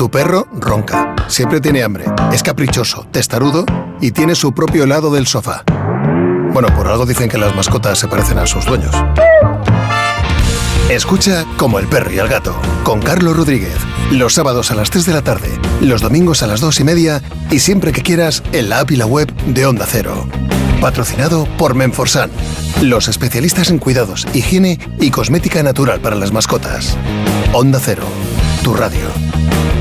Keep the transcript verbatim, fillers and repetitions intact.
Tu perro ronca, siempre tiene hambre, es caprichoso, testarudo y tiene su propio helado del sofá. Bueno, por algo dicen que las mascotas se parecen a sus dueños. Escucha Como el perro y el gato, con Carlos Rodríguez. Los sábados a las tres de la tarde, los domingos a las dos y media y siempre que quieras en la app y la web de Onda Cero. Patrocinado por Menforsan, los especialistas en cuidados, higiene y cosmética natural para las mascotas. Onda Cero, tu radio.